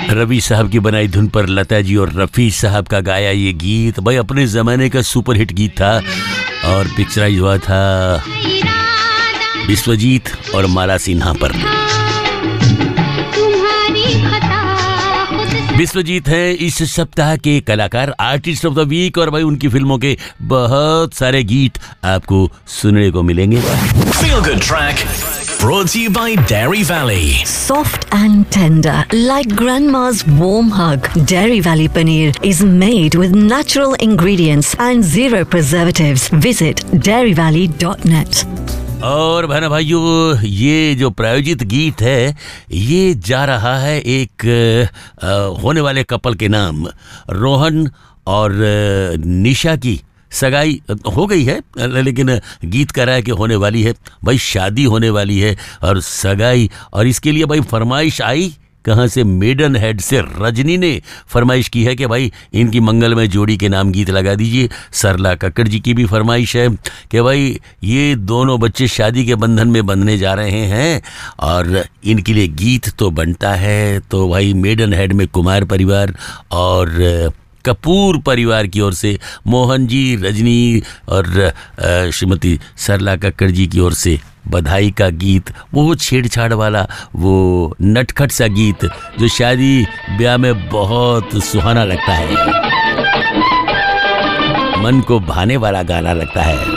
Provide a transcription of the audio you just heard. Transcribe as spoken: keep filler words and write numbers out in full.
रवि साहब की बनाई धुन पर लता जी और रफी साहब का गाया ये गीत भाई अपने जमाने का सुपरहिट गीत था और पिक्चराइज हुआ था विश्वजीत और माला सिन्हा पर। विश्वजीत है इस सप्ताह के कलाकार, आर्टिस्ट ऑफ द वीक, और भाई उनकी फिल्मों के बहुत सारे गीत आपको सुनने को मिलेंगे। Feel Good Track brought to you by Dairy Valley. Soft and tender, like grandma's warm hug. Dairy Valley paneer is made with natural ingredients and zero preservatives. Visit dairy valley dot net. और भाई भाइयों ये जो प्रायोजित गीत है ये जा रहा है एक आ, होने वाले कपल के नाम। रोहन और निशा की सगाई हो गई है लेकिन गीत कह रहा है कि होने वाली है। भाई शादी होने वाली है और सगाई, और इसके लिए भाई फरमाइश आई कहाँ से? मेडन हेड से रजनी ने फरमाइश की है कि भाई इनकी मंगलमय जोड़ी के नाम गीत लगा दीजिए। सरला कक्कड़ जी की भी फरमाइश है कि भाई ये दोनों बच्चे शादी के बंधन में बंधने जा रहे हैं और इनके लिए गीत तो बनता है। तो भाई मेडन हेड में कुमार परिवार और कपूर परिवार की ओर से मोहन जी, रजनी और श्रीमती सरला कक्कड़ जी की ओर से बधाई का गीत, वो छेड़छाड़ वाला, वो नटखट सा गीत जो शादी ब्याह में बहुत सुहाना लगता है, मन को भाने वाला गाना लगता है।